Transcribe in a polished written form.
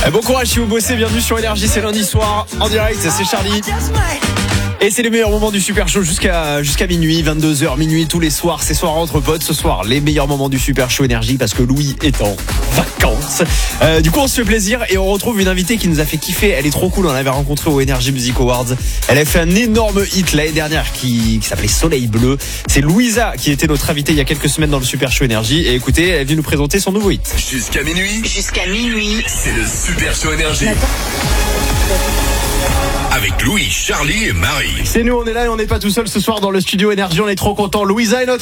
Bon courage si vous bossez, bienvenue sur Énergie, c'est lundi soir, en direct, c'est Charlie. Et c'est les meilleurs moments du Super Show jusqu'à minuit, 22h, minuit, tous les soirs, ces soirs entre potes. Ce soir, les meilleurs moments du Super Show Énergie parce que Louis est en vacances. Du coup, on se fait plaisir et on retrouve une invitée qui nous a fait kiffer. Elle est trop cool, on l'avait rencontrée au Energy Music Awards. Elle a fait un énorme hit l'année dernière qui s'appelait Soleil Bleu. C'est Louisa qui était notre invitée il y a quelques semaines dans le Super Show Énergie. Et écoutez, elle vient nous présenter son nouveau hit. Jusqu'à minuit, c'est le Super Show Énergie. Avec Louis, Charlie et Marie. C'est nous, on est là et on n'est pas tout seul ce soir dans le studio Énergie. On est trop contents. Louisa est notre